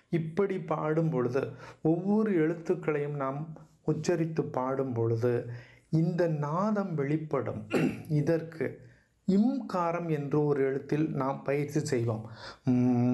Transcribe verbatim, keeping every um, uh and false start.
இப்படி பாடும் பொழுது ஒவ்வொரு எழுத்துக்களையும் நாம் உச்சரித்து பாடும் பொழுது இந்த நாதம் வெளிப்படும். இதற்கு இம்காரம் என்று ஒரு எழுத்தில் நாம் பயிற்சி செய்வோம்.